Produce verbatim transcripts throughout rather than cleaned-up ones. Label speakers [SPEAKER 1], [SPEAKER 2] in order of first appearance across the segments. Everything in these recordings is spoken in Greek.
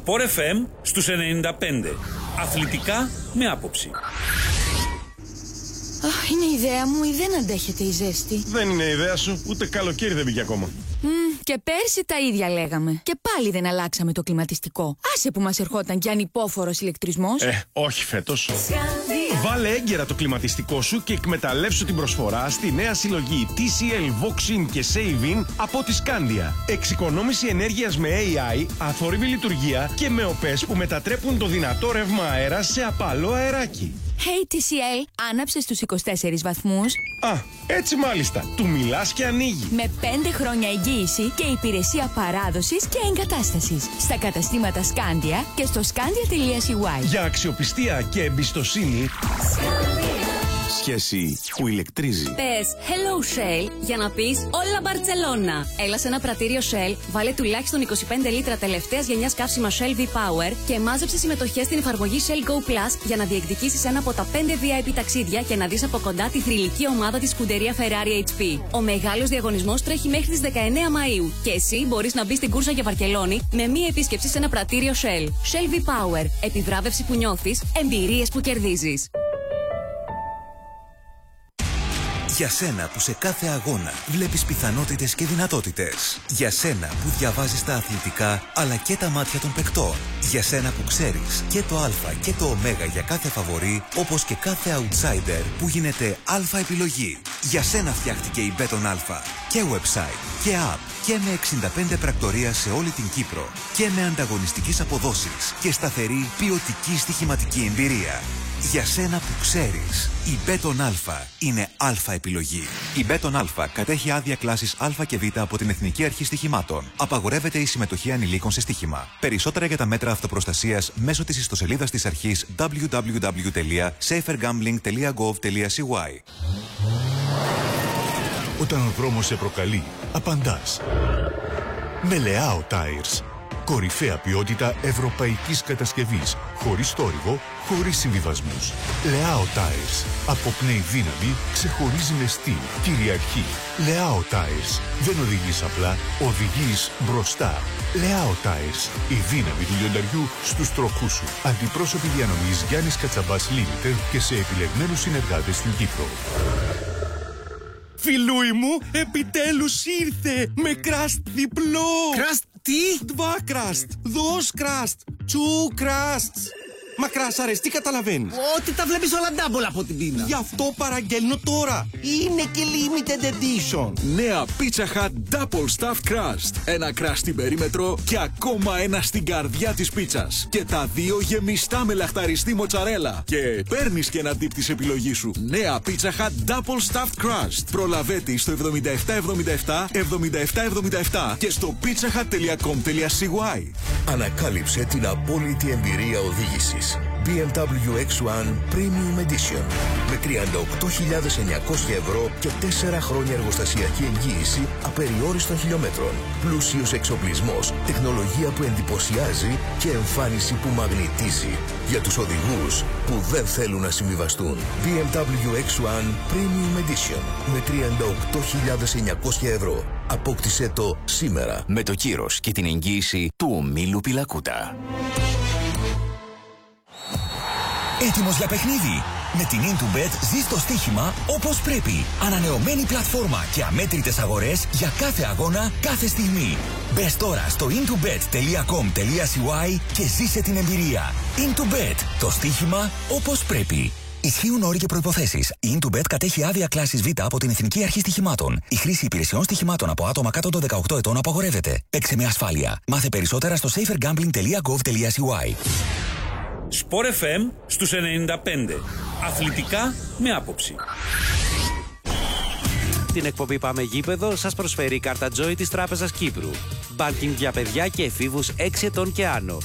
[SPEAKER 1] Sport εφ εμ στους ενενήντα πέντε. Αθλητικά με άποψη.
[SPEAKER 2] Αχ, είναι ιδέα μου ή δεν αντέχεται η ζέστη?
[SPEAKER 3] Δεν είναι ιδέα σου, ούτε καλοκαίρι δεν πήγε ακόμα.
[SPEAKER 2] Mm, και πέρσι τα ίδια λέγαμε. Και πάλι δεν αλλάξαμε το κλιματιστικό. Άσε που μας ερχόταν κι ανυπόφορος ηλεκτρισμός.
[SPEAKER 3] Ε, όχι φέτος. Βάλε έγκαιρα το κλιματιστικό σου και εκμεταλλεύσου την προσφορά στη νέα συλλογή τι σι ελ, Voxin και Save-In από τη Scandia. Εξοικονόμηση ενέργειας με έι άι, αθόρυβη λειτουργία και με οπές που μετατρέπουν το δυνατό ρεύμα αέρα σε απαλό αεράκι.
[SPEAKER 2] Hey τι σι ελ, άναψε στους είκοσι τέσσερις βαθμούς.
[SPEAKER 3] Α, έτσι μάλιστα. Του μιλάς και ανοίγει.
[SPEAKER 2] Με πέντε χρόνια εγγύηση και υπηρεσία παράδοσης και εγκατάστασης. Στα καταστήματα Scandia και στο scandia τελεία σι γουάι.
[SPEAKER 3] Για αξιοπιστία και εμπιστοσύνη. Σχέση που ηλεκτρίζει.
[SPEAKER 4] Πες Hello Shell για να πεις όλα Μπαρτσελώνα. Έλα σε ένα πρατήριο Shell, βάλε τουλάχιστον είκοσι πέντε λίτρα τελευταίας γενιάς καύσιμα Shell V-Power και μάζεψε συμμετοχές στην εφαρμογή Shell Go Plus για να διεκδικήσεις ένα από τα πέντε βι άι πι ταξίδια και να δεις από κοντά τη θρυλική ομάδα της σκουντερία Ferrari έιτς πι. Ο μεγάλος διαγωνισμός τρέχει μέχρι τις δεκαεννέα Μαΐου και εσύ μπορείς να μπεις στην κούρσα για Βαρκελόνη με μία επίσκεψη σε ένα πρατήριο Shell. Shell V-Power. Επιβράβευση που νιώθεις, εμπειρίες που κερδίζεις.
[SPEAKER 5] Για σένα που σε κάθε αγώνα βλέπεις πιθανότητες και δυνατότητες. Για σένα που διαβάζεις τα αθλητικά αλλά και τα μάτια των παικτών. Για σένα που ξέρεις και το α και το ω για κάθε φαβορί, όπως και κάθε outsider που γίνεται α επιλογή. Για σένα φτιάχτηκε η Μπέτον Α. Και website και app και με εξήντα πέντε πρακτορία σε όλη την Κύπρο. Και με ανταγωνιστικές αποδόσεις και σταθερή ποιοτική στοιχηματική εμπειρία. Για σένα που ξέρεις, η Μπέτον Α είναι Α επιλογή. Η Μπέτον Α κατέχει άδεια κλάσης Α και Β από την Εθνική Αρχή Στοιχημάτων. Απαγορεύεται η συμμετοχή ανηλίκων σε στοίχημα. Περισσότερα για τα μέτρα αυτοπροστασίας μέσω της ιστοσελίδας της αρχής double-u double-u double-u τελεία safer gambling τελεία gov τελεία σι γουάι.
[SPEAKER 6] Όταν ο δρόμος σε προκαλεί, απαντάς. Με Leao Tires. Κορυφαία ποιότητα ευρωπαϊκής κατασκευής. Χωρίς θόρυβο, χωρίς συμβιβασμούς. Leao Tires. Αποπνέει δύναμη, ξεχωρίζει με στυλ, κυριαρχεί. Leao Tires. Δεν οδηγείς απλά, οδηγείς μπροστά. Leao Tires. Η δύναμη του λιονταριού στους τροχούς σου. Αντιπρόσωποι διανομής Γιάννης Κατσαμπάς Limited και σε επιλεγμένους συνεργάτες στην Κύπρο.
[SPEAKER 3] Φιλούι μου, επιτέλους ήρθε με κραστ διπλό.
[SPEAKER 7] Κραστ τι?
[SPEAKER 3] Δβα κραστ, δος κραστ, τσου κραστ. Μα κράσαρες, τι καταλαβαίνεις?
[SPEAKER 7] Ότι τα βλέπεις όλα double από την πείνα.
[SPEAKER 3] Γι' αυτό παραγγέλνω τώρα. Είναι και limited edition.
[SPEAKER 8] Νέα Pizza Hut Double Stuffed Crust. Ένα κραστ στην περίμετρο και ακόμα ένα στην καρδιά της πίτσας. Και τα δύο γεμιστά με λαχταριστή μοτσαρέλα. Και παίρνεις και ένα dip της επιλογής σου. Νέα Pizza Hut Double Stuffed Crust. Προλαβέτη στο εβδομήντα επτά εβδομήντα επτά εβδομήντα επτά εβδομήντα επτά και στο pizzahut τελεία com τελεία σι γουάι.
[SPEAKER 5] Ανακάλυψε την απόλυτη εμπειρία οδήγησης. μπι εμ ντάμπλιου εξ ουάν Premium Edition με τριάντα οκτώ χιλιάδες εννιακόσια ευρώ και τέσσερα χρόνια εργοστασιακή εγγύηση απεριόριστων χιλιόμετρων. Πλούσιος εξοπλισμός, τεχνολογία που εντυπωσιάζει και εμφάνιση που μαγνητίζει. Για τους οδηγούς που δεν θέλουν να συμβιβαστούν. μπι εμ ντάμπλιου εξ ουάν Premium Edition με τριάντα οκτώ χιλιάδες εννιακόσια ευρώ. Απόκτησέ το σήμερα με το κύρος και την εγγύηση του ομίλου Πιλακούτα. Έτοιμος για παιχνίδι? Με την Intubet ζεις το στοίχημα όπως πρέπει. Ανανεωμένη πλατφόρμα και αμέτρητες αγορές για κάθε αγώνα, κάθε στιγμή. Μπες τώρα στο intubet τελεία com τελεία σι γουάι και ζήσε την εμπειρία. Intubet, το στοίχημα όπως πρέπει. Ισχύουν όροι και προϋποθέσεις. Η Intubet κατέχει άδεια κλάσης Β από την Εθνική Αρχή Στοιχημάτων. Η χρήση υπηρεσιών στοιχημάτων από άτομα κάτω των δεκαοκτώ ετών απαγορεύεται. Παίξε με ασφάλεια. Μάθε περισσότερα στο safer gambling τελεία gov τελεία σι γουάι.
[SPEAKER 1] Sport εφ εμ στους ενενήντα πέντε. Αθλητικά με άποψη.
[SPEAKER 9] Την εκπομπή Πάμε Γήπεδο σας προσφέρει η κάρτα Joy της Τράπεζας Κύπρου. Μπάνκινγκ για παιδιά και εφήβους έξι ετών και άνω.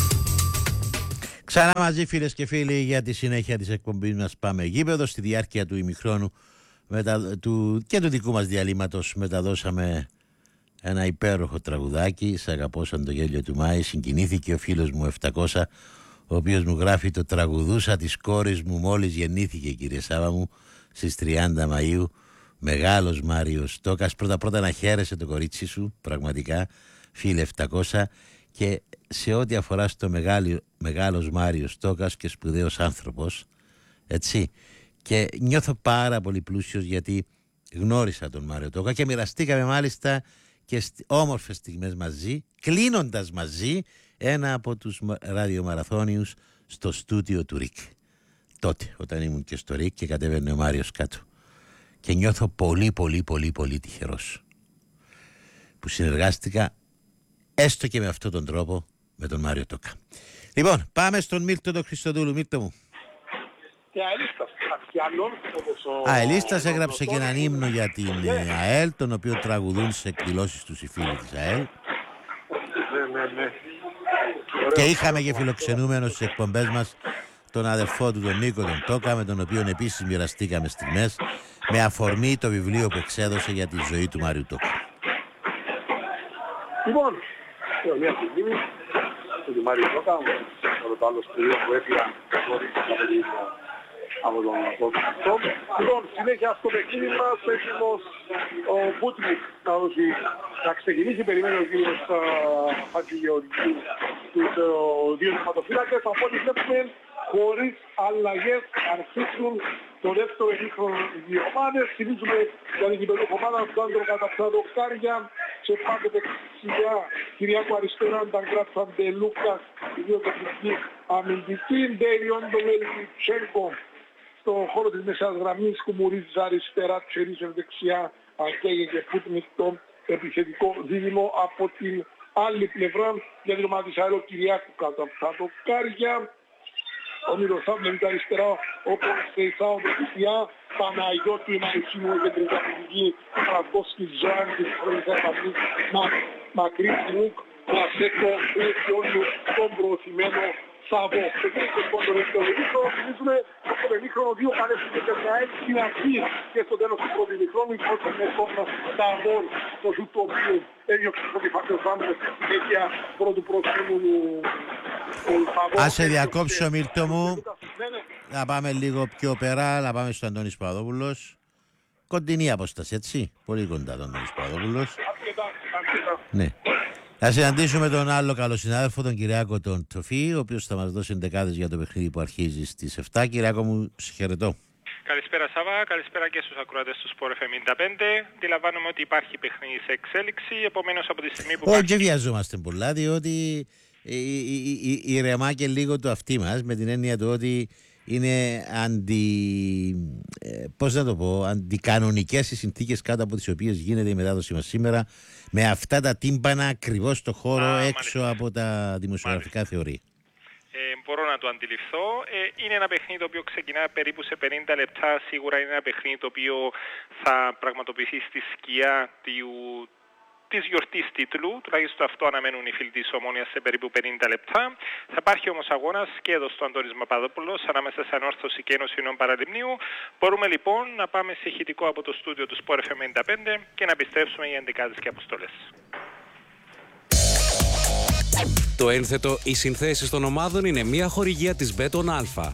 [SPEAKER 10] Ξανά μαζί φίλες και φίλοι για τη συνέχεια της εκπομπής μας Πάμε Γήπεδο. Στη διάρκεια του ημιχρόνου μετα... του... και του δικού μας διαλύματος μεταδώσαμε ένα υπέροχο τραγουδάκι. Σ' αγαπώ σαν το γέλιο του Μάη. Συγκινήθηκε ο φίλος μου επτακόσια, ο οποίος μου γράφει: το τραγουδούσα της κόρης μου μόλις γεννήθηκε, κύριε Σάβα μου, στις τριάντα Μαΐου. Μεγάλος Μάριος Τόκας. Πρώτα πρώτα να χαίρεσαι το κορίτσι σου, πραγματικά, φίλε επτακόσια. και σε ό,τι αφορά στο μεγάλο, μεγάλος Μάριος Τόκας και σπουδαίος άνθρωπος, έτσι, και νιώθω πάρα πολύ πλούσιος γιατί γνώρισα τον Μάριο Τόκα και μοιραστήκαμε μάλιστα και όμορφες στιγμές μαζί, κλείνοντας μαζί ένα από τους ραδιομαραθώνιους στο στούντιο του Ρικ. Τότε, όταν ήμουν και στο Ρικ και κατέβαινε ο Μάριος κάτω. Και νιώθω πολύ πολύ πολύ πολύ τυχερός που συνεργάστηκα έστω και με αυτόν τον τρόπο με τον Μάριο Τόκα. Λοιπόν, πάμε στον Μίλτο τον Χριστοδούλου. Μίλτο μου. Α, Ελίστας έγραψε και έναν ύμνο για την ΑΕΛ, τον οποίο τραγουδούν σε εκδηλώσεις τους οι φίλοι της ΑΕΛ. Και είχαμε και φιλοξενούμενο στις εκπομπές μας τον αδερφό του, τον Νίκο τον Τόκα, με τον οποίο επίσης μοιραστήκαμε στιγμές με αφορμή το βιβλίο που εξέδωσε για τη ζωή του Μάριου Τόκα.
[SPEAKER 11] Λοιπόν, μια στιγμή του Μάριου Τόκα, από το άλλο σπουδαίο που έφυγαν από τον αυτό. Λοιπόν, συνέχεια στο παιχνίδι μας, έτοιμος ο Μπούτνικ να δώσει, να ξεκινήσει, περιμένει ο κύριος Χατζηγεωργίου τους δύο τερματοφύλακες, από ό,τι βλέπουμε χωρίς αλλαγές αρχίσουν το δεύτερο ημίχρονο οι δύο ομάδες. Θυμίζουμε για την κυπελλούχο ομάδα του άντρο κατά ψαδοκάρια σε πάντα δεξιά Κυριάκου αριστερά, Νταγκράτ Σαντελούκας, οι δύο τεχνικοί αμυντικοί, Ντέριον Ντομελιτσέγκο στον χώρο της μεσαίας γραμμής, Κουμουρίζης αριστερά, Τσερίσεν δεξιά, Ακέγε και Πούτνικ το επιθετικό δίδυμο. Από την άλλη πλευρά για την ομάδα της ΑΕΛ Κυριάκου κατά ψαδοκάρια, ο Μυροσάβ με την αριστερά, όπως σε εισάω δεξιά, Παναγιώτου η Μαρισίμου και την καπητική, Φραγκόσκη Ζαν, της χρονικής επαφής, Μακρύ Λουκ, Μασέκο, Λεσιόνιου, τον προωθημένο Σαββό. Και λοιπόν το δεύτερο ημίχρονο, θυμίζουμε το ημίχρονο δύο παρέσχεται και μια έτσι στην αρχή και στο τέλος του πρώτου ημίχρονου, η πρώτη με τόνα Σαββόν, το ζουτ το οποίο έδιωξε το Φακελφάνδρες στη συνέχεια πρώτου προσήμου.
[SPEAKER 10] Ας σε διακόψω, Μίλτο μου, να πάμε λίγο πιο πέρα, να πάμε στο Αντώνης Παπαδόπουλος. Κοντινή απόσταση, έτσι, πολύ κοντά τον Αντώνης Παπαδόπουλος. Ναι. Θα συναντήσουμε τον άλλο καλό συνάδελφο, τον Κυριάκο τον Τσοφή, ο οποίος θα μας δώσει εντεκάδες για το παιχνίδι που αρχίζει στις επτά. Κυριάκο μου, συγχαιρετώ.
[SPEAKER 12] Καλησπέρα Σάβα, καλησπέρα και στους ακροατές του Sport εφ εμ ενενήντα πέντε. Αντιλαμβάνομαι ότι υπάρχει παιχνίδι σε εξέλιξη, επομένως από τη στιγμή που...
[SPEAKER 10] Όχι, δεν βιαζόμαστε πολλά, διότι ηρεμά και λίγο το αυτί μας, με την έννοια του ότι είναι αντι... Ε, πώς να το πω, αντικανονικές οι συνθήκες κάτω από τις οποίες γίνεται η μετάδοση μας σήμερα, με αυτά τα τύμπανα ακριβώς στο χώρο, Α, έξω μάλιστα. από τα δημοσιογραφικά θεωρία.
[SPEAKER 12] Ε, μπορώ να το αντιληφθώ. Ε, είναι ένα παιχνίδι το οποίο ξεκινά περίπου σε πενήντα λεπτά. Σίγουρα είναι ένα παιχνίδι το οποίο θα πραγματοποιηθεί στη σκιά του, της γιορτής τίτλου. Τουλάχιστον αυτό αναμένουν οι φίλοι της Ομόνοιας σε περίπου πενήντα λεπτά. Θα υπάρχει όμως αγώνας και εδώ στο Αντώνης Παπαδόπουλος ανάμεσα σε Ανόρθωση και Ένωση Νέων Παραλιμνίου. Μπορούμε λοιπόν να πάμε σε ηχητικό από το στούντιο του Sport εφ εμ ενενήντα πέντε και να επιστρέψουμε για ενδεκάδες και αποστολές.
[SPEAKER 13] Το ένθετο «Οι συνθέσεις των ομάδων» είναι μια χορηγία της Μπέτον Αλφα.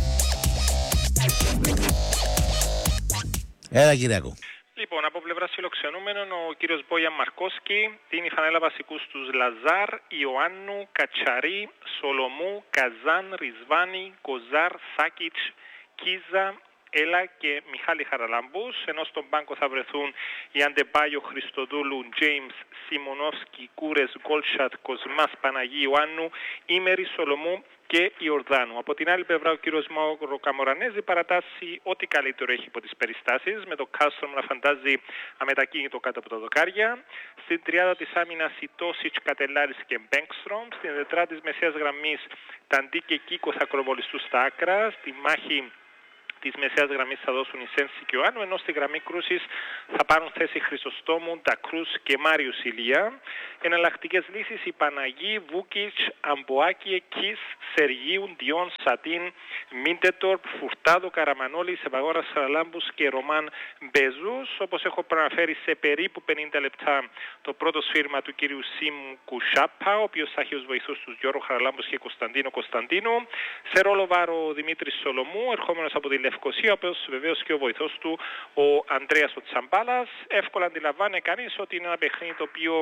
[SPEAKER 10] Έλα Κυριακό.
[SPEAKER 12] Λοιπόν, από πλευράς φιλοξενούμενων, ο κύριος Μπόγιαν Μαρκόσκι δίνει φανέλα βασικούς στους Λαζάρ, Ιωάννου, Κατσαρί, Σολομού, Καζάν, Ρισβάνι, Κοζάρ, Σάκιτς, Κίζα, Έλα και Μιχάλη Χαραλάμπους, ενώ στον πάγκο θα βρεθούν οι Αντεμπάγιο, Χριστοδούλου, Τζέιμς, Σιμονόφσκι, Κούρες, Γκόλσατ, Κοσμάς, Παναγί, Ιωάννου, Ήμερη, Σολομού και Ιορδάνου. Από την άλλη πλευρά ο κύριος Μαύρο Καμορανέζη παρατάσσει ό,τι καλύτερο έχει από τις περιστάσεις, με το Κάστρομ να φαντάζει αμετακίνητο κάτω από τα δοκάρια. Στην τριάδα της άμυνας η Τόσιτς, Κατελάρης και Μπέγκστρομ. Στην τετράδα της μεσαίας γραμμής Ταντί και Κίκο θα ακροβολιστούν στα άκρα. Στη μάχη της μεσαίας γραμμής θα δώσουν η Σένση και ο Άνου, ενώ στη γραμμή κρούσης θα πάρουν θέση Χρυσοστόμου, Ντακρούς και Μάριος Ηλία. Εναλλακτικές λύσεις η Παναγί, Βούκιτς, Αμποάκη, Κις, Σεργίου, Ντιόν, Σατίν, Μίντετορπ, Φουρτάδο, Καραμανόλη, Σεβαγόρας Χαραλάμπους και Ρωμάν Μπεζούς. Όπως έχω προαναφέρει σε περίπου πενήντα λεπτά το πρώτο σφύρμα του κύριου Σίμου Κουσάπα, ο οποίος θα έχει ως βοηθούς τους Γιώργο Χαραλάμπους και Κωνσταντίνο Κωνσταντίνου. Σε ρόλο βάρο ο Δημήτρης Σολομού, ερχόμενος από τη Λευκοσία, όπως βεβαίως και ο βοηθός του ο Ανδρέας ο Τσαμπάλας. Εύκολα αντιλαμβάνει κανείς ότι είναι ένα παιχνίδι το οποίο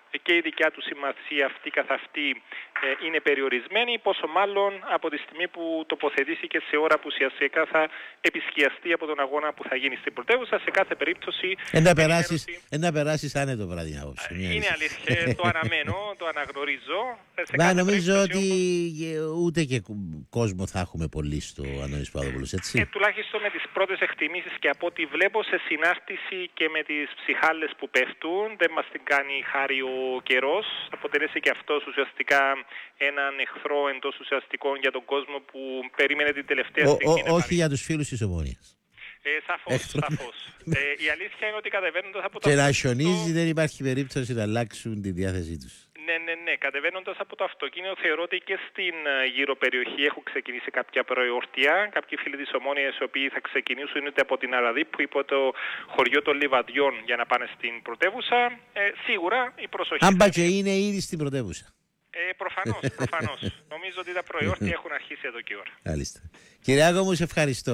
[SPEAKER 12] και η δικιά του σημασία αυτή καθ' αυτή ε, είναι περιορισμένη, πόσο μάλλον από τη στιγμή που τοποθετήθηκε σε ώρα που ουσιαστικά θα επισκιαστεί από τον αγώνα που θα γίνει στην πρωτεύουσα. Σε κάθε περίπτωση...
[SPEAKER 10] Ε, να περάσεις, ε, να περάσεις άνετο βράδυ απόψε.
[SPEAKER 12] Είναι αλήθεια, το αναμένω, το αναγνωρίζω.
[SPEAKER 10] Μα νομίζω ότι όμως... ούτε και κόσμο θα έχουμε πολύ στο Ανώνης Παπαδόπουλος, έτσι.
[SPEAKER 12] Ε, τουλάχιστον με τις πρώτες εκτιμήσεις και από ό,τι βλέπω σε συνάρτηση και με τις ψυχάλες που πέφτουν, δεν μας την κάνει χάρη ο καιρός. Αποτελέσει και αυτός ουσιαστικά έναν εχθρό εντός ουσιαστικών για τον κόσμο που περίμενε την τελευταία
[SPEAKER 10] ο,
[SPEAKER 12] στιγμή.
[SPEAKER 10] Ο, όχι για τους φίλους της Ομόνοιας.
[SPEAKER 12] Ε, σαφώς, σαφώς. ε, η αλήθεια είναι ότι κατεβαίνοντας από το
[SPEAKER 10] και να χιονίζει δεν υπάρχει περίπτωση να αλλάξουν τη διάθεσή τους.
[SPEAKER 12] Ναι, ναι, ναι. Κατεβαίνοντας από το αυτοκίνητο, θεωρώ ότι και στην γύρω περιοχή έχουν ξεκινήσει κάποια προεορτία. Κάποιοι φίλοι της Ομόνοιας, οι οποίοι θα ξεκινήσουν είτε από την Αραδίππου, υπό το χωριό των Λιβαδιών για να πάνε στην πρωτεύουσα. Ε, σίγουρα η προσοχή.
[SPEAKER 10] Αν και είναι ήδη στην πρωτεύουσα.
[SPEAKER 12] Ε, προφανώς, προφανώς. Νομίζω ότι τα προεόρτια έχουν αρχίσει εδώ και ώρα.
[SPEAKER 10] Μάλιστα. Κυριάκο μου, σε ευχαριστώ.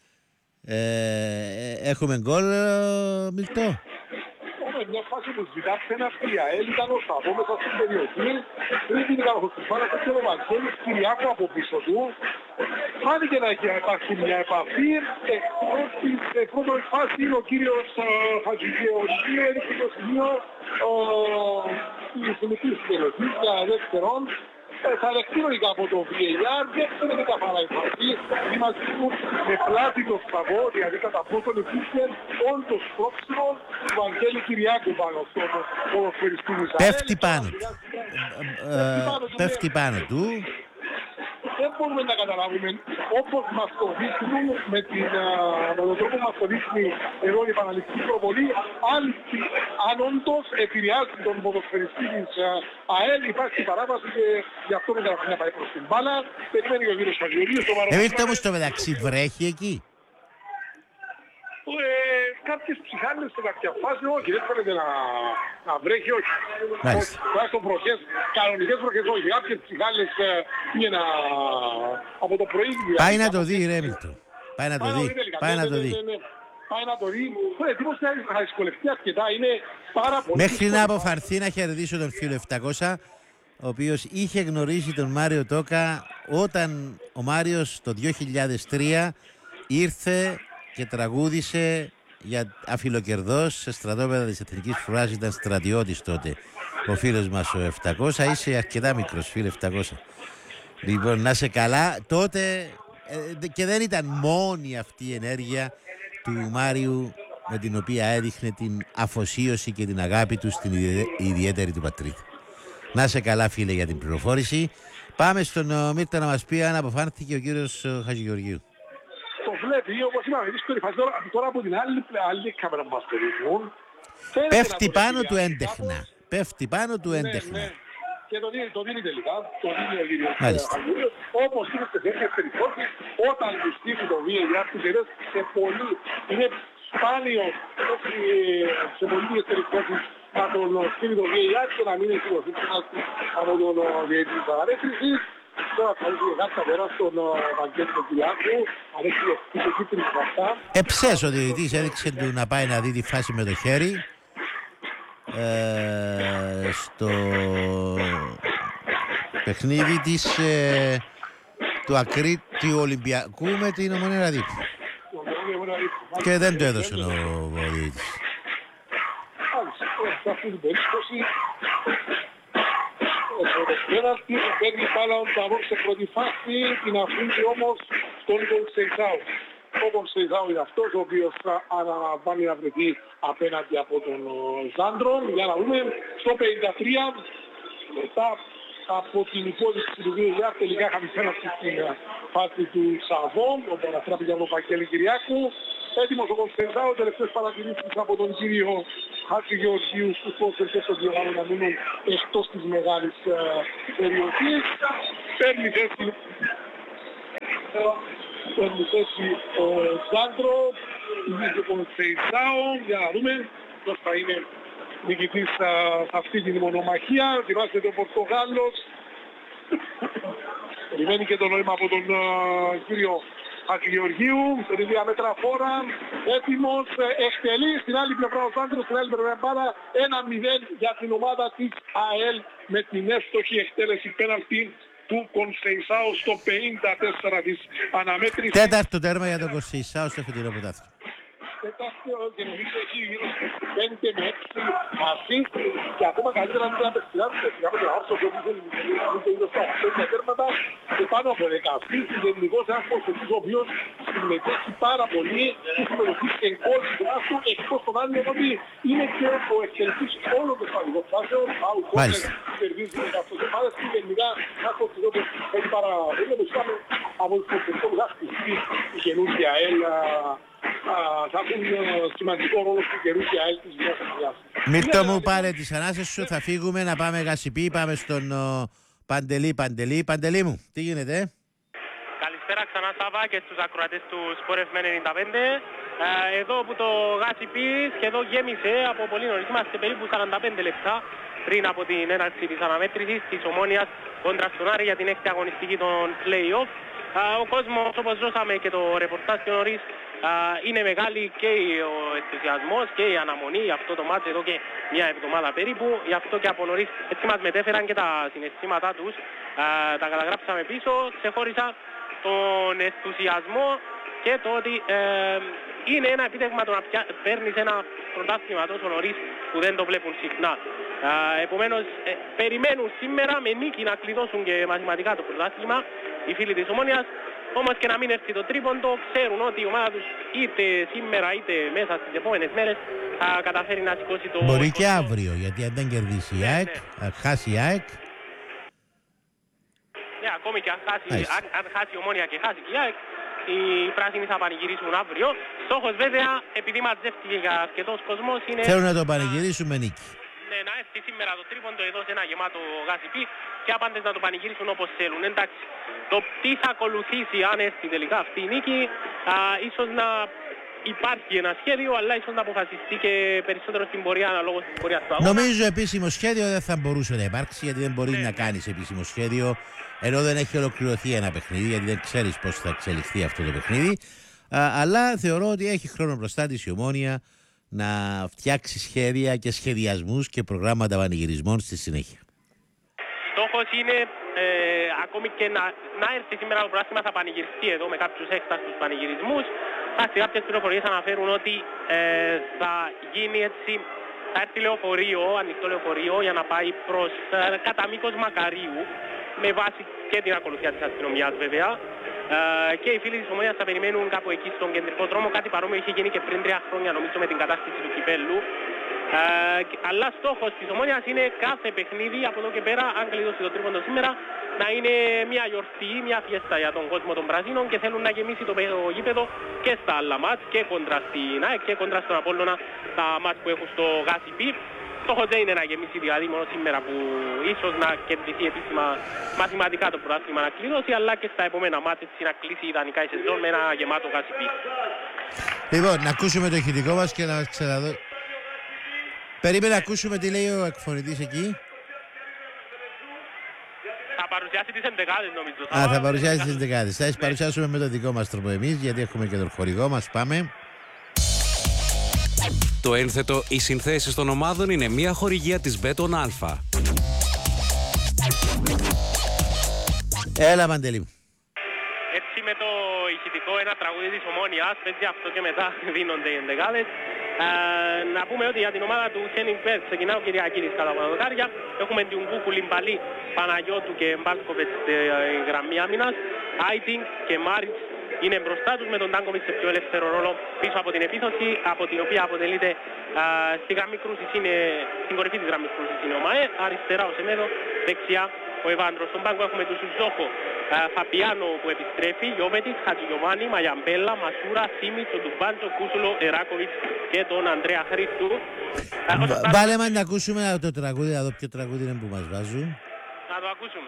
[SPEAKER 10] Ε, έχουμε γκολ, Μιλτό.
[SPEAKER 11] Μια φάση που ζητά πέναλτι η ΑΕΛ ήταν ο Σαββό μέσα στην περιοχή. Πριν την καταχωρηφάνα και ο Βαγγέλης Κυριάκου από πίσω του. Φάνηκε να έχει υπάρξει μια επαφή. Στην πρώτη φάση είναι ο κύριος Χατζηγεωργίου, έδειξε το σημείο της συνηθής περιοχής για δεύτερον. Θα δεχτεί λογικά από το βι έι αρ, δεν είναι καθαρά η φάση. Είμαστε με πλάτη το Σταβό, δηλαδή κατά πρώτον υπήρχε όντως πρόξιμο του Βαγγέλη Κυριάκου πάνω στον ποδοσφαιριστή της ΑΕΛ.
[SPEAKER 10] Πέφτει πάνω. Πέφτει πάνω του.
[SPEAKER 11] Δεν μπορούμε να καταλάβουμε όπως μας το δείχνουν με, την, με τον τρόπο που μας το δείχνει εδώ η επαναληπτική προβολή, αν, αν όντως επηρεάζει τον ποδοσφαιριστή της ΑΕΛ, υπάρχει παράβαση και γι' αυτό δεν θα πάει προς την μπάλα. Περιμένει ο κύριος Χατζηγεωργίου στο παρόν.
[SPEAKER 10] Εμείς όμως στο μεταξύ βρέχει εκεί.
[SPEAKER 11] Ε, κάποιες ψυχάλες σε κάποια φάση, όχι, δεν φαίνεται να, να βρέχει, όχι.
[SPEAKER 10] Μάλιστα.
[SPEAKER 11] Τουλάχιστον βροχές, κανονικές βροχές, όχι. Κάποιες ψυχάλες ε, πήγαινα από το πρωί.
[SPEAKER 10] Πάει να το δει, ρε Μίλτο. Πάει να το δει. Πάει να το δει.
[SPEAKER 11] Πάει να το δει. Έτοιμος θα δυσκολευτεί αρκετά, είναι πάρα πολύ.
[SPEAKER 10] Μέχρι να αποφαρθεί να χαιρετήσω τον φίλο επτακόσια, ο οποίος είχε γνωρίσει τον Μάριο Τόκα όταν ο Μάριος το δύο χιλιάδες τρία ήρθε και τραγούδισε για αφιλοκερδός σε στρατόπεδα της Εθνικής Φρουράς. Ήταν στρατιώτης τότε ο φίλος μας ο επτακόσια. Είσαι αρκετά μικρός, φίλε επτακόσια. Λοιπόν, να σε καλά. Τότε ε, και δεν ήταν μόνη αυτή η ενέργεια του Μάριου με την οποία έδειχνε την αφοσίωση και την αγάπη του στην ιδιαίτερη του πατρίδα. Να σε καλά, φίλε, για την πληροφόρηση. Πάμε στον Μίρτα να μας πει αν αποφάνθηκε ο κύριος Χατζηγεωργίου.
[SPEAKER 11] Το βλέπει, όπως είπαμε, δύσκολη φάση. Τώρα, τώρα από την άλλη, άλλη κάμερα που μας το δείχνουν.
[SPEAKER 10] Πέφτει πάνω του έντεχνα. Πέφτει πάνω του έντεχνα.
[SPEAKER 11] Ναι, ναι. Και το δίνει, το δίνει τελικά. Το δίνει ο κύριος.
[SPEAKER 10] Μάλιστα.
[SPEAKER 11] Όπως είναι σε τέτοιες περιπτώσεις, όταν του στείλει το βι έι αρ του τελείως σε πολύ, είναι σπάνιο σε πολλές περιπτώσεις να τον στείλει το βι έι αρ και να μην έχει δοθεί από τον διαιτητή της αναρρύθμισης. Τώρα θα είχε κάτι πέρα στον Βαγγέλη του Κυριάκου, αν έχει το κίτρινο από αυτά.
[SPEAKER 10] Εψές ο διαιτητής έδειξε του να πάει να δει τη φάση με το χέρι ε, στο παιχνίδι της ε, του Ακρίτη Ολυμπιακού με την Ομονία Ραδίππου. Και δεν το έδωσε ο διαιτητής.
[SPEAKER 11] Σε αυτή την περίπτωση το πέναλτι που παίρνει πάλα ο Ταβόρ σε πρώτη φάση, την αφήνει όμως στον Κονσεϊζάου. Ο Κονσεϊζάου είναι αυτός ο οποίος αναλαμβάνει να βρεθεί απέναντι από τον Ζάντρο. Για να δούμε, στο πενήντα τρία, μετά από την υπόδειξη του βι έι αρ, τελικά είχαμε πέναλτι στην φάση του Σαββό, όπου αναστράπηκε από τον Βαγγέλη Κυριάκου. Έτοιμος ο Κονσεϊζάου, τελευταίες παρατηρήσεις από τον κύριο Χατζηγεωργίου στους ποδοσφαιριστές των δύο γάμων να μείνουν εκτός της μεγάλης ε, περιοχής. Παίρνει θέση, παίρνει θέση ο Ζάντρο, είναι και ο Κονσεϊζάου, για να δούμε ποιος θα είναι νικητής σε αυτή την μονομαχία. Ετοιμάζεται ο Πορτογάλος, περιμένει και το νόημα από τον uh, κύριο Χατζηγεωργίου, σε δύο μέτρα φόρα, έτοιμος, εκτελεί στην άλλη πλευρά ο Σάντρος, στην άλλη πλευρά πάρα ένα μηδέν για την ομάδα της ΑΕΛ με την εύστοχη εκτέλεση πέναλτι του Κονσεϊσάου στο πενήντα τέσσερα της αναμέτρησης.
[SPEAKER 10] Τέταρτο τέρμα για τον Κονσεϊσάου στο φετινό πρωτάθλημα.
[SPEAKER 11] Τέταρτο και νομίζω έχει γύρω στους πέντε με έξι μαζί και ακόμα καλύτερα αν δεν απευθυνάμε και από τον Άρσο που έχουν γύρω στα πέντε τέρματα και πάνω από δεκαεπτά. Γενικός ένας προσωπής ο οποίος συμμετέχει πάρα πολύ στη συμμετοχή και γκολ του Άσου, εκτός των άλλων ότι είναι και ο εξελτής όλων των σπανικών φάσεων. Ο Κόντες κερδίζει με αυτές τις ομάδες και γενικά ένας προσωπής που έχει παραβολή όπως είπαμε από τους προσωπικούς που θα χτιστεί η καινούργια ΕΛΑ. Θα έχουν σημαντικό ρόλο στην καινούργια ΑΕΛ της Νέας Αναγιάς.
[SPEAKER 10] Μίλτο μου, πάρε τις ανάσες σου, θα φύγουμε να πάμε Γασιπί, πάμε στον ο, Παντελή, Παντελή. Παντελή μου, τι γίνεται?
[SPEAKER 14] Καλησπέρα ξανά Σάβα και στους ακροατές του Sport εφ εμ ενενήντα πέντε. Ε, εδώ που το Γασιπί σχεδόν γέμισε από πολύ νωρίς, είμαστε περίπου σαράντα πέντε λεπτά πριν από την έναρξη της αναμέτρησης της Ομόνοιας κόντρα στον Άρη για την έκτη αγωνιστική των play-off. Ο κόσμος, όπως ζώσαμε και το ρεπορτάζ πιο νωρίς, είναι μεγάλη και ο ενθουσιασμός και η αναμονή για αυτό το μάτσο εδώ και μια εβδομάδα περίπου. Γι' αυτό και από νωρίς έτσι μας μετέφεραν και τα συναισθήματά τους. Τα καταγράψαμε πίσω, ξεχώρισα τον ενθουσιασμό και το ότι ε, είναι ένα επίτευγμα το να παίρνεις ένα πρωτάθλημα τόσο νωρίς που δεν το βλέπουν συχνά. Ε, επομένως ε, περιμένουν σήμερα με νίκη να κλειδώσουν και μαθηματικά το πρωτάθλημα οι φίλοι της Ομόνοιας. Όμως και να μην έρθει το τρίποντο, ξέρουν ότι η ομάδα τους είτε σήμερα είτε μέσα στις επόμενες μέρες θα καταφέρει να σηκώσει το...
[SPEAKER 10] Μπορεί και αύριο, γιατί αν δεν κερδίσει η ΑΕΚ, ναι, ναι. χάσει η ΑΕΚ.
[SPEAKER 14] Ναι, ακόμη και αν χάσει, αν, αν χάσει η Ομόνια και χάσει η ΑΕΚ, οι πράσινοι θα πανηγυρίσουν αύριο. Στόχος βέβαια, επειδή μαζεύτηκε για αρκετός κόσμος, είναι...
[SPEAKER 10] Θέλουν να το πανηγυρίσουν με νίκη.
[SPEAKER 14] Ναι, να έρθει σήμερα το τρίποντο εδώ σε ένα γεμάτο Γασιπί και άπαντες να το πανηγυρίσουν όπως θέλουν. Εντάξει, το τι θα ακολουθήσει αν έρθει τελικά αυτή η νίκη, α, ίσως να υπάρχει ένα σχέδιο, αλλά ίσως να αποφασιστεί και περισσότερο στην πορεία αναλόγως της πορείας του αγώνα.
[SPEAKER 10] Νομίζω επίσημο σχέδιο δεν θα μπορούσε να υπάρξει, γιατί δεν μπορεί ναι. να κάνεις επίσημο σχέδιο ενώ δεν έχει ολοκληρωθεί ένα παιχνίδι, γιατί δεν ξέρεις πώς θα εξελιχθεί αυτό το παιχνίδι. Α, αλλά θεωρώ ότι έχει χρόνο μπροστά της η Ομόνοια να φτιάξει σχέδια και σχεδιασμούς και προγράμματα πανηγυρισμών στη συνέχεια.
[SPEAKER 14] Στόχος είναι ε, ακόμη και να, να έρθει σήμερα το πράσιμα θα πανηγυριστεί εδώ με κάποιους έκταστους πανηγυρισμούς. Φάση κάποιες πληροφορίες αναφέρουν ότι ε, θα γίνει έτσι, θα έρθει λεωφορείο, ανοιχτό λεωφορείο για να πάει προς ε, κατά μήκος Μακαρίου με βάση και την ακολουθία της αστυνομιάς βέβαια. Uh, και οι φίλοι της Ομόνοιας θα περιμένουν κάπου εκεί στον κεντρικό δρόμο. Κάτι παρόμοιο είχε γίνει και πριν τρία χρόνια νομίζω με την κατάσταση του κυπέλλου. Uh, αλλά στόχος της Ομόνοιας είναι κάθε παιχνίδι από εδώ και πέρα, αν κλειδώσει το τρίποντο σήμερα, να είναι μια γιορτή, μια φιέστα για τον κόσμο των Πρασίνων και θέλουν να γεμίσει το γήπεδο και στα άλλα μάτς και κόντρα στην ΑΕΚ και κόντρα στον Απόλλωνα, τα μάτς που έχουν στο Γασιπί. Στόχος δεν είναι να γεμίσει δηλαδή μόνο σήμερα που ίσως να κερδιθεί επίσημα μαθηματικά το πρωτάθλημα να κλειδώσει, αλλά και στα επόμενα μάτια να κλείσει ιδανικά η σεζόν με ένα γεμάτο Γασιπί.
[SPEAKER 10] Λοιπόν, να ακούσουμε το ηχητικό μας και να μας ξαναδώ. Περίμενε να ακούσουμε τι λέει ο εκφωνητής εκεί.
[SPEAKER 14] Θα παρουσιάσει τις ενδεκάδες νομίζω.
[SPEAKER 10] Α, θα παρουσιάσει τις ενδεκάδες. Θα τις παρουσιάσουμε με τον δικό μας τρόπο εμείς, γιατί έχουμε και τον χορηγό μας. Πάμε.
[SPEAKER 13] Το ένθετο «Οι συνθέσεις των ομάδων» είναι μια χορηγία της Μπέτον Αλφα.
[SPEAKER 10] Έλα, Μαντελή.
[SPEAKER 14] Έτσι με το ηχητικό ένα τραγούδι της Ομόνοιας, έτσι αυτό και μετά δίνονται οι ενδεκάδες. Ε, να πούμε ότι για την ομάδα του Χένινγκ Πέρ ξεκινάω Κυριακίδης κατά πανωτάρια. Έχουμε την Κούκου Λιμπαλή, Παναγιώτου και Μπάλσκοβετς στη γραμμή άμυνας. Άιτινγκ και Μάριτς είναι μπροστά τους με τον Τάνκοβιτς σε πιο ελεύθερο ρόλο πίσω από την επίθεση, από την οποία αποτελείται α, στη γραμμή κρούσης είναι, στην κορυφή της γραμμής κρούσης είναι ο ΜΑΕ, αριστερά ο Σεμέδο, δεξιά ο Ευάντρος. Στον πάγκο έχουμε τους Ζόχο, Φαπιάνο που επιστρέφει, Γιώβετης, Χατζηγιωβάνη, Μαγιαμπέλα, Μασούρα, Σίμιτς, τον Τουμπάντζο, Κούσουλο, Εράκοβιτς και τον Ανδρέα Χρήστου.
[SPEAKER 10] Βάλε μας να ακούσουμε το τραγούδι, να δω ποιο τραγούδι είναι που μας βάζουν.
[SPEAKER 14] Να το ακούσουμε.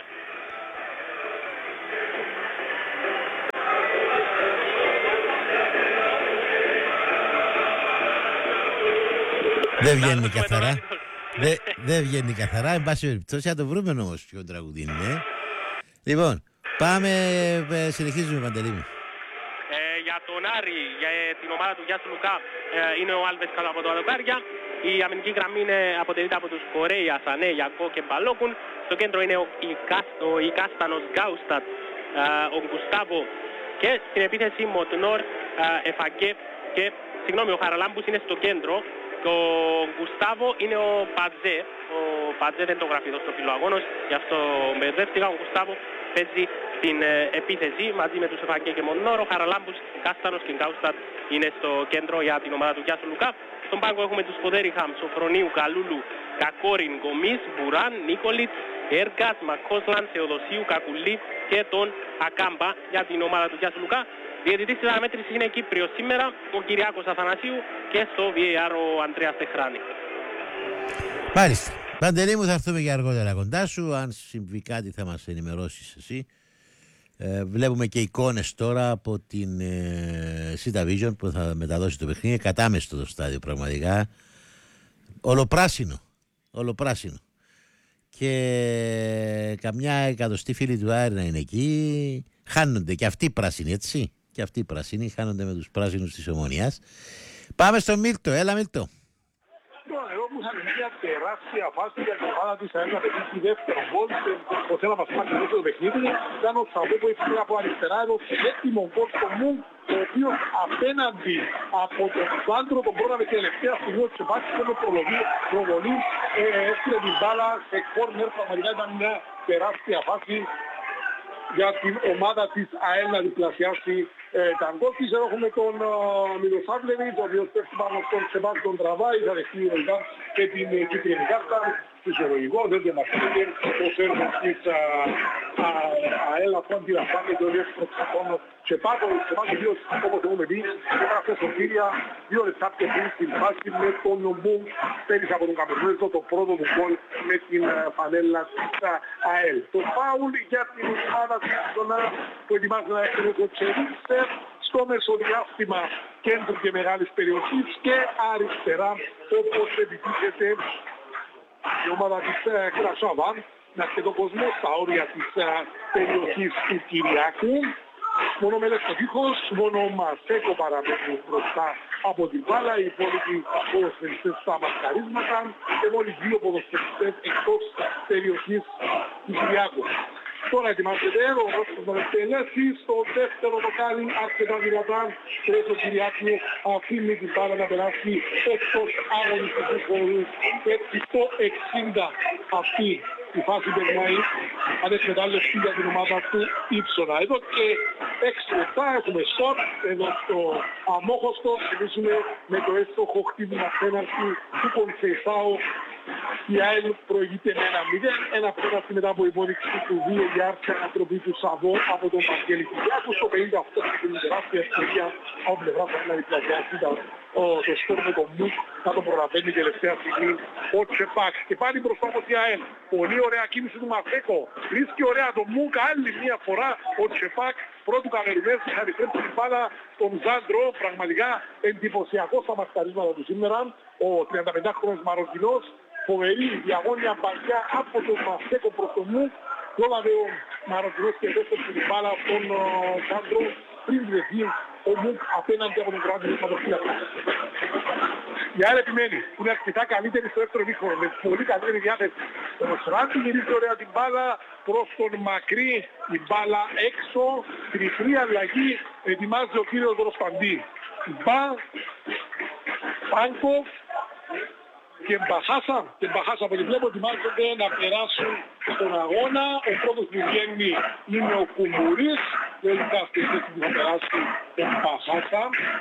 [SPEAKER 10] Δεν βγαίνει καθαρά. Δεν δε βγαίνει καθαρά. Εν πάση περιπτώσει, θα το βρούμε όμως ποιο τραγουδί είναι. Λοιπόν, πάμε, συνεχίζουμε, Παντελή μου.
[SPEAKER 14] για τον Άρη, για την ομάδα του Γιάσου Λουκά, είναι ο Άλβες κάτω από το Αδοκάρια. Η αμυντική γραμμή είναι, αποτελείται από τους Κορέια, Σανέ, Γιακό και Μπαλόκουν. Στο κέντρο είναι ο, ο Ικάστανος Γκάουστατ, ο Γκουστάβο και στην επίθεση Μοτνόρ, Εφαγκέ και συγγνώμη, ο Χαραλάμπους είναι στο κέντρο. Το Γκουστάβο είναι ο Πατζέ. Ο Πατζέ δεν το γράφει εδώ στο φιλοαγόνος, γι' αυτό μπερδεύτηκα. Ο Γκουστάβο παίζει στην ε, επίθεση μαζί με τους Εφαγκέ και Μοτνόρ. Ο Χαραλάμπους, Κάστανος και Γκάουστατ είναι στο κέντρο για την ομάδα του Γιάσου Λουκά. Στον πάγκο έχουμε τους Ποδέριχαμ, Σοφρονίου, Καλούλου, Κακόριν, Γκομής, Μπουράν, Νίκολιτς, Έργας, Μακόσλαν, Θεοδοσίου, Κακουλή και τον Ακάμπα για την ομάδα του Γιάσου Λουκά. Διαιτητής της αναμέτρησης είναι Κύπριος σήμερα, ο Κυριάκος Αθανασίου και στο βι έι αρ ο Ανδρέας Τεχράνη.
[SPEAKER 10] Μάλιστα. Παντελή μου, θα έρθουμε για αργότερα κοντά σου. Αν συμβεί κάτι θα μας ενημερώσεις εσύ. Ε, βλέπουμε και εικόνες τώρα από την ε, Sita Vision που θα μεταδώσει το παιχνίδι. Κατάμεστο το στάδιο πραγματικά. Ολοπράσινο. Ολοπράσινο. Και καμιά εκατοστή φίλη του Άρη να είναι εκεί. Χάνονται και αυτοί οι πράσινοι, έτσι. Και αυτοί οι πράσινοι χάνονται με τους πράσινους της Ομονίας. Πάμε στον Μίλτο. Έλα, Μίλτο.
[SPEAKER 11] Εδώ που είχαμε μια τεράστια φάση για την ομάδα της ΑΕΛ να πετύχει δεύτερο γκολ στο θέμα μας μάχη το παιχνίδι, ήταν ο Σαββό που έφυγε από αριστερά εδώ σε έτοιμο γκολ στο Μουγκ, ο οποίος απέναντι από τον Βάντρο τον πρόλαβε και τελευταία στιγμή ο Τσεπάκης με προβολή έφυγε την μπάλα σε κόρνερ. Πραγματικά ήταν μια τεράστια φάση για την ομάδα της ΑΕΛ να διπλασιάσει ε, τα γκολ της. Εδώ έχουμε τον Μιλοσάβλεβιτς, ο οποίος πέφτει πάνω στον Σεβάκ τον τραβάει, θα δεχτεί ο και την ε, κίτρινη κάρτα. Φυσιολογικό, δεν διαμαρτύρεται ο σέρβος της ΑΕΛ, αυτό αντιλαμβάνεται ο εύστροφος τον Τσεπάκ. Ο Τσεπάκ, ο οποίος, όπως έχουμε πει, έγραφε σωτήρια δύο λεπτά και πριν στην φάση με τον Μουγκ, πέρυσι από τον Καμερβέζο το πρώτο του γκολ με την φανέλα της ΑΕΛ. Το φάουλ για την ομάδα της που ετοιμάζεται να εκτελέσει ο Τσερίξε στο μεσοδιάστημα κέντρου και μεγάλης περιοχής και αριστερά, όπως επιτύχεται η ομάδα της Κρασάβαν με αρκετό κόσμο στα όρια της περιοχής του Κυριάκου. Μόνο μέλες στο τείχος, μόνο ο Μασέκο παραμένει μπροστά από την μπάλα, οι υπόλοιποι ποδοσφαιριστές στα μασκαρίσματα και μόλις δύο ποδοσφαιριστές εκτός περιοχής του Κυριάκου. Τώρα ετοιμάζεται ο Ρώσος να εκτελέσει στο δεύτερο δοκάρι αρκετά δυνατά. Πρέπει ο Κυριάκου αφήνει την μπάλα να περάσει εκτός αγωνιστικού χώρου. Έτσι το εξήντα αυτή η φάση περνάει ανεκμετάλλευτη για την ομάδα του Ήψονα. Εδώ και έξι λεπτά έχουμε στόπ εδώ στο αμόχωστο. Συνήθουμε με το έστοχο χτύπημα πέναρτη του Κονσεϊσάου. Η ΑΕΛ προηγείται με ένα μηδέν, ένα πέναρτη μετά από υπόδειξη του βι έι αρ και ανατροπή του Σαββό από τον Βαγγέλη Κυριάκου. Στο πενήντα οκτώ και την τεράστια ευκαιρία από πλευρά θα δηλαδή πλαγιάσει το σκορ με τον Μουκ να τον προλαβαίνει τελευταία στιγμή ο Τσεπάκ. Και πάλι μπροστά από την ΑΕΛ. Πολύ ωραία κίνηση του Μασέκο. Βρίσκει ωραία τον Μουκ άλλη μια φορά ο Τσεπάκ. Πρώτου Καμερουνές θα επιστρέψει την μπάλα στον Ζάντρο. Πραγματικά εντυπωσιακό στα μασκαρίσματα του σήμερα. Ο τριανταπεντάχρονος Μαροκινός. Φοβερή διαγώνια μπαλιά από τον Μασέκο προς τον Μουκ. Πρόλαβε ο Μαροκινός και επέστρεψε την μπάλα από τον Ζάντρο πριν βρεθεί ο Μουκ απέναντι από τον κράτο ματοφύλακα. Η ΑΕΛ επιμένει, που είναι αρκετά καλύτερη στο δεύτερο μήχρονο, με πολύ καλύτερη διάθεση. Ο Σράντη γυρίζει ωραία την μπάλα προς τον Μακρύ, η μπάλα έξω, τριφρή αλλαγή, ετοιμάζει ο κύριος Ροσπαντή. Μπα, Πάνκοφ και Μπαχάσα, και Μπαχάσα από την βλέπω ετοιμάζονται να περάσουν στον αγώνα. Ο πρώτος που βγαίνει είναι ο Κουμουρής, δεν υπάρχει θέση που θα περάσει τον Μπαχάσα.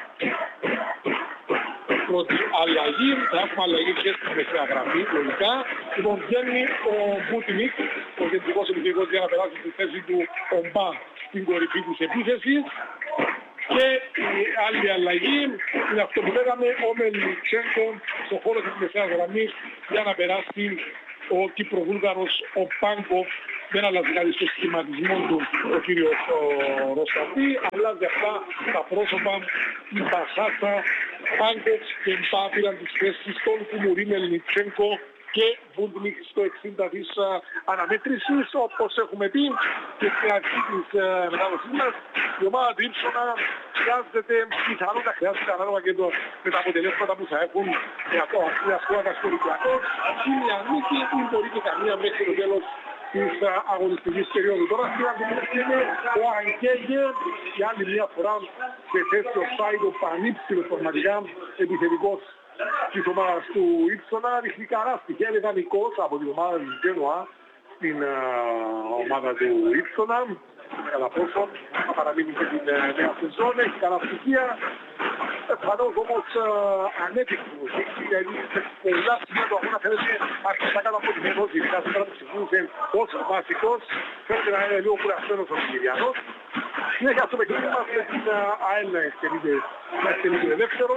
[SPEAKER 11] Πρώτη αλλαγή, θα έχουμε αλλαγή και στην μεσαία γραμμή, λογικά. Λοιπόν, βγαίνει ο Μπουτινίκ, ο κεντρικός επιθετικός για να περάσει στη θέση του Ομπά στην κορυφή της επίθεσης. Και η άλλη αλλαγή είναι αυτό που λέγαμε, ο Μελνιτσένκο στο χώρο της μεσαίας γραμμής για να περάσει ο Κυπροβούλγαρος ο Πάνκοφ. Δεν αλλάζει κάτι στο σχηματισμό του ο κύριος Ροσταντή, αλλάζει αυτά τα πρόσωπα, η Μπαχάσα, Πάνκοφ και Μπά πήραν τις θέσεις των Κουμουρί, Μελνιτσένκο και Βούντνικ στο εξήντα της αναμέτρησης. Όπως έχουμε πει και στην αρχή της μετάδοσης μας, η ομάδα του Ήψονα χρειάζεται, πιθανότητα χρειάζεται ανάλογα και το, με τα αποτελέσματα που θα έχουν αυτό, μια σκόρα στο Ολυμπιακό, ή μια νίκη ή μπορεί και καμία μέχρι το τέλος της αγωνιστικής περίοδου. Τώρα στην αγωνιστική είναι ο Αγγέλγε για άλλη μια φορά σε θέση ο Σάιντο πανύψηλος πραγματικά επιθετικός της ομάδας του Ήψονα. Ρίχνει καρά στοιχεία, είναι δανεικός από την ομάδα της Τζένοα στην ομάδα του Ήψονα. Κατά πόσο θα παραμείνει και την νέα σεζόν, έχει καλά στοιχεία. Προφανώς όμως ανέπικτος, γιατί σε πολλά σημεία του αγώνα φαίνεται αρκετά κάτω από την ένωση, ειδικά σήμερα που ξεκίνησε ως βασικός, φαίνεται να είναι λίγο κουρασμένος ο Κυριακός. Συνέχεια στο παιχνίδι μας με την ΑΕΛ να εκτελείται ελεύθερο.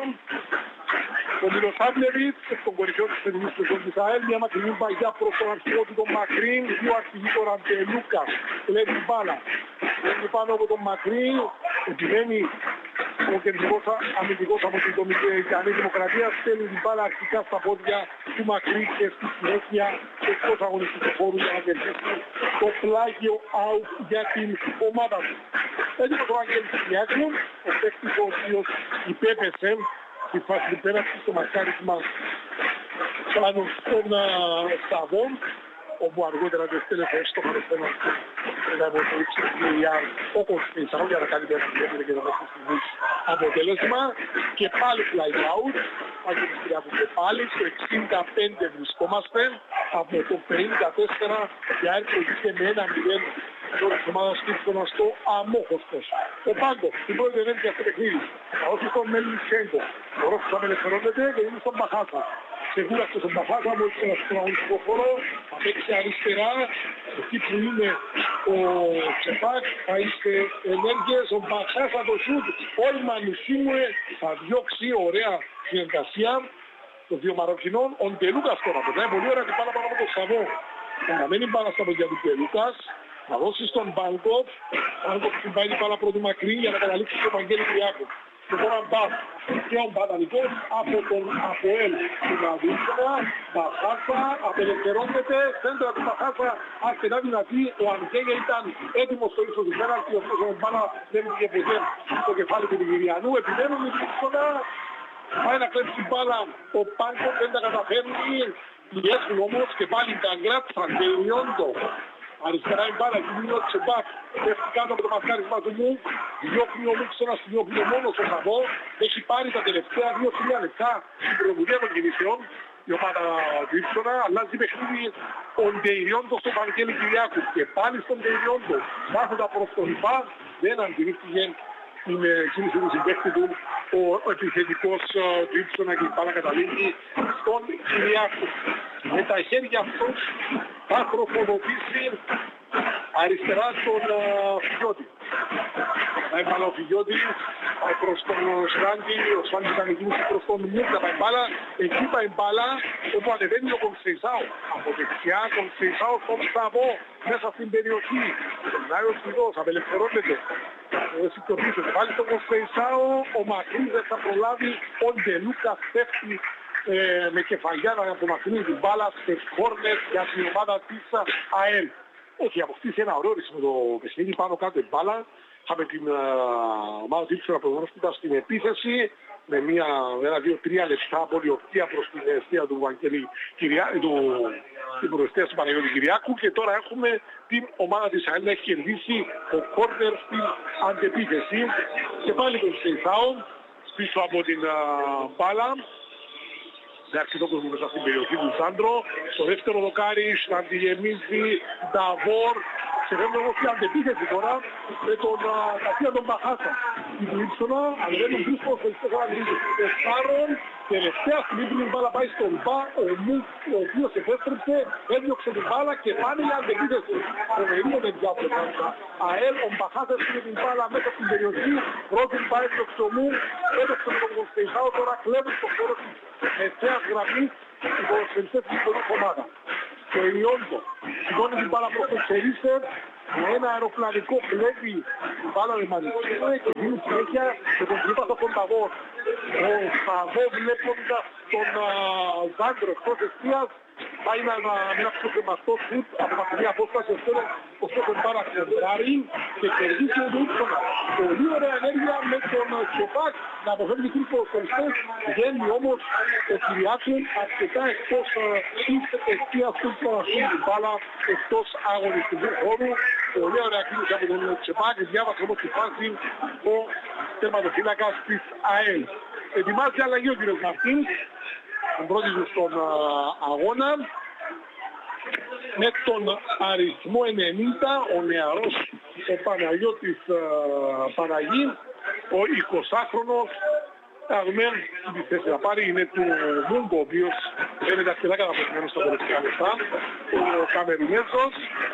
[SPEAKER 11] Ο Μιλοσάβλεβιτς, τον κορυφαίο της φετινής σεζόν της ΑΕΛ, μια μακρινή παγιά προς τον αρχηγό του τον Μακρύν, δύο αρχηγοί τον Αντελούκας, κλέβει την μπάλα. Κλέβει πάνω από τον Μακρύν, επιμένει ο κεντρικός αμυντικός από την Δομικανή Δημοκρατία, στέλνει την μπάλα αρχικά στα πόδια του Μακρύν και στη συνέχεια εκτός αγωνιστικού χώρου για να κερδίσει το πλάγιο out για την ομάδα του. Έτοιμος ο Αγγέλης Κυριακού, ο παίκτης ο οποίος υπέπεσε στη φάση του πέρασης στο μαρκάρισμα πάνω στον Σταβόν, όπου αργότερα το στέλνε στο χαρεσμένο να υποστηρίξει ο Κωνσταντινσάου για να κάνει μια δουλειά και να δώσει στιγμής αποτέλεσμα. Και πάλι fly out, Αγγέλης Κυριακού και πάλι στο εξήντα πέντε βρισκόμαστε από το πενήντα τέσσερα για έρχεται με ένα μηδέν της ομάδας Κύψονα στο Αμόχωστος. Ο Πάγκος, την πρώτη ενέργεια στο παιχνίδι, θα δώσει στον Μελισσέγκο. Ο Ρώσος απελευθερώνεται και είναι στον Μπαχάσα. Σεγούρασε στον Μπαχάσα, μόλις ένα στον αγωνιστικό χώρο, θα παίξει αριστερά, εκεί που είναι ο Τσεπάκ, θα είστε ενέργειες, ο Μπαχάσα το σούτ, όλοι Μανουσίμουε θα διώξει ωραία συνεργασία των δύο Μαροκινών. Ο Ντελούκας τώρα, περνάει πολύ ωραία και πάνω πάνω από το Σαββό. Αναμένει πάνω στα παιδιά του Ντελούκας. Θα δώσει στον Μπάνκοφ, Μπάνκοφ που πάει την μπάλα πρώτη μακρύ για να καταλήξει στον Βαγγέλη Κυριακού. Και τώρα Μπαφ και ο Μπατανικός από τον ΑΠΟΕΛ του Ναδίσσερα, Μπαχάσα, απελευθερώνεται, σέντρα του Μπαχάσα αρκετά δυνατή, ο Αντζέγε ήταν έτοιμος στο ίσο του πέναλτι, ωστόσο ο μπάλα δεν πήγε ποτέ στο κεφάλι του Νιγηριανού, επιμένουν οι Δύσκολα, πάει να κλέψει την μπάλα, ο Μπάνκοφ δεν τα καταφέρνει, πιέσουν όμως και πάλι τα γκράτσα, τελειώντο. Αριστερά η μπάλα, εκεί είναι ο Τσεμπάκ, πέφτει κάτω από το μασκάρισμα του Μουκ, διώχνει ο Μουκ στον αστυνιόπλιο μόνος ο Σαββό, έχει πάρει τα τελευταία δύο τρία λεπτά στην πρωτοβουλία των κινήσεων, η ομάδα του Ήψονα, αλλάζει παιχνίδι ο Ντεϊριόντο στον Βαγγέλη Κυριακού και πάλι στον Ντεϊριόντο, κάθετα προς τον Ιπά, δεν αντιρρήφθηκε την κίνηση του συμπαίχτη του ο επιθετικός του Ήψονα και η μπάλα καταλήγει στον Κυριακού. Με τα χέρια αυτός θα τροφοδοτήσει αριστερά στον Φιγιώτη. Θα έβαλε ο Φιγιώτης προς τον Σράντι, ο Σράντι θα κίνηση προς τον Μούκ, θα πάει μπάλα, εκεί πάει μπάλα, όπου ανεβαίνει ο Κονσεϊσάου. Από δεξιά Κονσεϊσάου στον Σταβό, μέσα στην περιοχή. Περνάει ο Σιδός, απελευθερώνεται. Εσύ το πίσω, πάλι στον Κονσεϊσάου, ο Μακρύς δεν θα προλάβει, ο Ντελούκας πέφτει ε, με κεφαλιά να απομακρύνει την μπάλα σε κόρνερ για την ομάδα της ΑΕΛ. Έχει αποκτήσει ένα ωραίο ρυθμό το παιχνίδι, πάνω κάτω η μπάλα. Είχαμε την uh, ομάδα του Ήψονα προγνώστητα στην επίθεση με μια, ένα, δύο, τρία λεπτά πολιορκία προς την αιστεία του Βαγγέλη Κυριακού, του, την προαιστεία του Παναγιώτη Κυριακού και τώρα έχουμε την ομάδα της ΑΕΛ να έχει κερδίσει το κόρνερ στην αντεπίθεση και πάλι τον Σεϊθάου πίσω από την uh, μπάλα. Δεν αρκετό κόσμο μέσα στην περιοχή του Σάντρο. Στο δεύτερο δοκάρι να αντιγεμίζει Νταβόρ. Ξεφεύγουν όμως και αντεπίθεση τώρα με τον Κασία τον Μπαχάσα. Η του Ήψονα ανεβαίνουν πίσω στο εισπέχα Εστάρων. Τελευταία στιγμή που η μπάλα πάει στον Μπα, ο Μουκ, ο οποίος επέστρεψε, έδιωξε την μπάλα και πάνε η αντεπίθεση. Φοβερή με διάφορα. ΑΕΛ, ο Μπαχάσας πήρε την μπάλα μέσα στην περιοχή. Πρώτη πάει έδιωξε ο Μουκ, έδωξε τον Κωνσταντινσάου, τώρα κλέβει στο χώρο της μεσαίας γραμμής η ποδοσφαιριστές της υποδοχής ομάδα. Το Ελιόντο σηκώνει την μπάλα προς το Τσερίστερ, με ένα αεροπλανικό κλέβει την μπάλα με Μανισίνε και δίνει συνέχεια με τον τρίπαθο τον Ταβόρ. Ο Σταβό βλέποντας τον Ζάντρο εκτός εστίας πάει να με ένα ψωφεμαστό σουτ από μακρινή απόσταση, ο έχουν πάρα κοντράρι και κερδίσει το ύψονα. Πολύ ωραία ενέργεια με τον Τσοπάκ να αποφεύγει τρεις ποδοσφαιριστές. Βγαίνει όμως ο Κυριάκου αρκετά εκτός της αιστείας του προαστούν την μπάλα εκτός αγωνιστικού χώρου. Πολύ ωραία κίνηση από τον Τσοπάκ. Διάβασε όμως τη φάση ο τερματοφύλακας της ΑΕΛ. Ετοιμάζει αλλαγή ο κ. Μαρτίνς. Πρώτη στον αγώνα. Με τον αριθμό ενενήντα ο νεαρός ο Παναγιώτης uh, Παναγή, ο εικοσάχρονος, θα δούμε τι θέση να πάρει, είναι του Μούγκο, ο οποίος φαίνεται αρκετά καταπληκτημένος στα τελευταία λεπτά, ο Καμερουνέζος,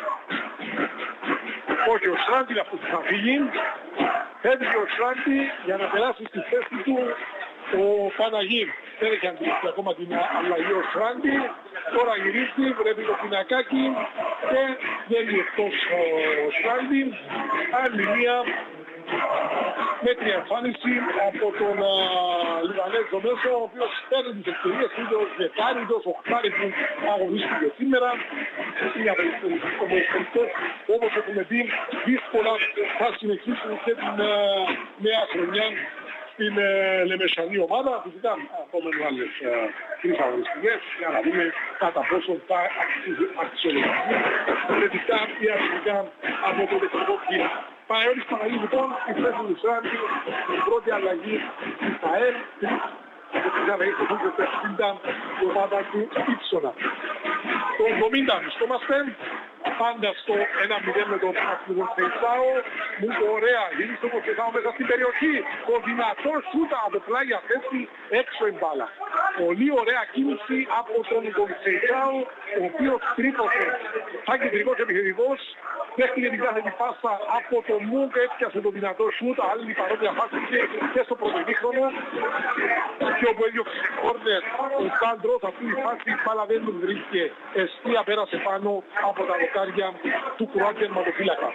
[SPEAKER 11] όχι ο Σράντι αυτός που θα φύγει, φεύγει ο Σράντι για να περάσει στη θέση του ο Παναγή. Δεν έχει αντιληφθεί ακόμα την αλλαγή ο Σράντι. Τώρα γυρίζει, βρέπει το πινακάκι και βγαίνει εκτός ο Σράντι. Άλλη μία μέτρια εμφάνιση από τον Λιβανέζο μέσο, ο οποίος παίρνει τις ευκαιρίες του, το δεκάρι, το οχτάρι που αγωνίστηκε σήμερα. Είναι από τους ομοσπονιστές, όπως έχουμε δει, δύσκολα θα συνεχίσουν και την νέα χρονιά στην ε, λεμεσανή ομάδα. Φυσικά ακόμα άλλες ε, τρεις αγωνιστικές για να δούμε κατά πόσο θα αξιολογηθεί θετικά ή αρνητικά από το δεξιό κύριο. Παναγιώτης Παναγή λοιπόν, η θέση του Σράντη, η πρώτη αλλαγή της ΑΕΛ, από τις αλλαγές του εβδομήντα η ομάδα του Ήψονα. Το εβδομήντα μισθόμαστε, πάντα στο ένα μηδέν με τον Ακτιβόν Σεϊσάο. Μου το ωραία, γύρισε τον Σεϊσάο μέσα στην περιοχή. Ο δυνατός σούτα από πλάγια θέση έξω η μπάλα. Πολύ ωραία κίνηση από τον Σεϊσάο, ο οποίος τρίπωσε σαν κεντρικός επιθετικός. Δέχτηκε την κάθε πάσα από τον Μουγκ, έπιασε το δυνατό σούτ, άλλη παρόμοια φάση και στο πρωτοδίχρονο. Και όπου έδιωξε κόρνερ ο Σάντρος, αυτή η φάση η μπάλα δεν τον βρίσκε. Εστία πέρασε πάνω από τα δοκάρια του Κροάτη τερματοφύλακα.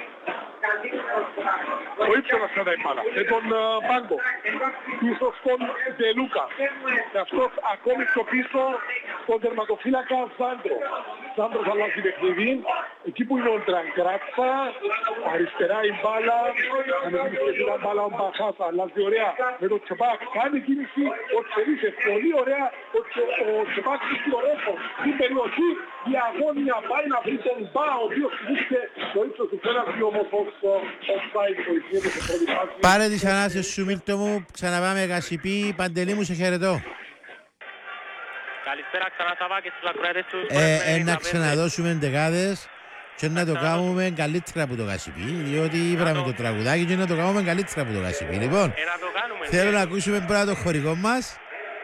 [SPEAKER 11] Ο Ήψονας κρατάει μπάλα με τον Πάγκο πίσω στον Ντελούκα. Και αυτός ακόμη πιο πίσω στον τερματοφύλακα Σάντρο. Σάντρος αλλάζει παιχνίδι. Εκεί που είναι ο Ντραγκράτσα, αριστερά η μπάλα, να με δίνει και την μπάλα ο Μπαχάς, αλλάζει ωραία με τον Τσεπάκ. Κάνει κίνηση ο Τσερίσε, πολύ ωραία ο Τσεπάκ στην Ορέφο. Στην περιοχή διαγώνια πάει να βρει τον Μπα, ο οποίος βρίσκεται στο ύψος του πέραστη όμως ως offside το ισχύεται σε πρώτη φάση.
[SPEAKER 10] Πάρε τις ανάσες σου Μίλτο μου, ξαναπάμε Γασιπί, Παντελή μου σε χαιρετώ.
[SPEAKER 14] Καλησπέρα ξανά Σαββά και στους ακροατές τους.
[SPEAKER 10] Ε, να ξαναδώσουμε εντεγάδες και να το κάνουμε καλύτερα από το Γασιπί, διότι ήβραμε το τραγουδάκι και να το κάνουμε καλύτερα από το Γασιπί. Λοιπόν, θέλω να ακούσουμε πρώτα το χορηγό μας.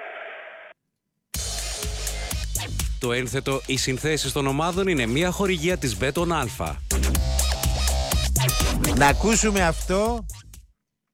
[SPEAKER 13] Το ένθετο «Οι συνθέσεις των ομάδων» είναι μια χορηγία της Μπέτον Αλφα.
[SPEAKER 10] Να ακούσουμε αυτό